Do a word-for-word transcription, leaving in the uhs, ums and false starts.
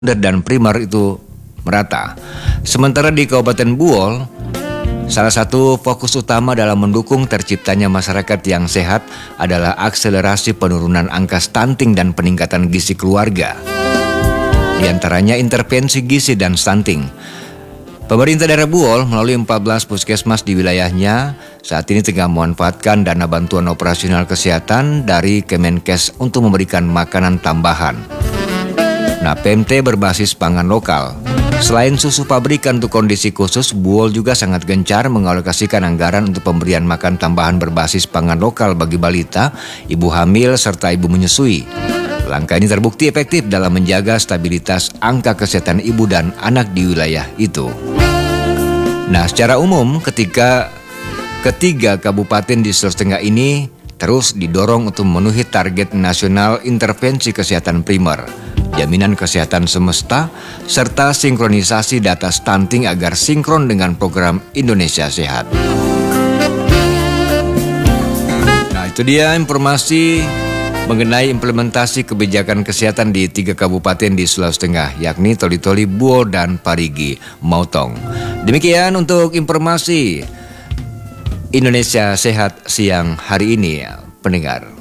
dan primer itu merata. Sementara di Kabupaten Buol, salah satu fokus utama dalam mendukung terciptanya masyarakat yang sehat adalah akselerasi penurunan angka stunting dan peningkatan gizi keluarga. Di antaranya intervensi gizi dan stunting. Pemerintah daerah Buol melalui empat belas puskesmas di wilayahnya saat ini tengah memanfaatkan dana bantuan operasional kesehatan dari Kemenkes untuk memberikan makanan tambahan. Nah, P M T berbasis pangan lokal. Selain susu pabrikan untuk kondisi khusus, Buol juga sangat gencar mengalokasikan anggaran untuk pemberian makan tambahan berbasis pangan lokal bagi balita, ibu hamil, serta ibu menyusui. Langkah ini terbukti efektif dalam menjaga stabilitas angka kesehatan ibu dan anak di wilayah itu. Nah, secara umum ketika ketiga kabupaten di Sulawesi Tengah ini terus didorong untuk memenuhi target nasional intervensi kesehatan primer, jaminan kesehatan semesta, serta sinkronisasi data stunting agar sinkron dengan program Indonesia Sehat. Nah, itu dia informasi mengenai implementasi kebijakan kesehatan di tiga kabupaten di Sulawesi Tengah, yakni Toli-Toli, Buol, dan Parigi Motong. Demikian untuk informasi Indonesia Sehat siang hari ini, pendengar.